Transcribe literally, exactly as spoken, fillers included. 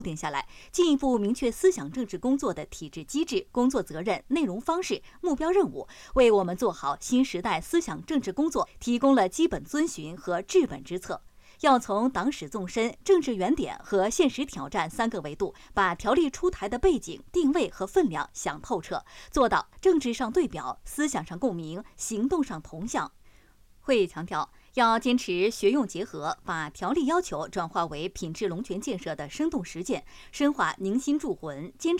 定下来，进一步明确思想政治工作的体制机制、工作责任、内容方式、目标任务，为我们做好新时代思想政治工作提供了基本遵循和治本之策。要从党史纵深、政治原点和现实挑战三个维度，把条例出台的背景、定位和分量想透彻，做到政治上对表、思想上共鸣、行动上同向。会议强调，要坚持学用结合，把条例要求转化为品质龙泉建设的生动实践，深化凝心铸魂，坚持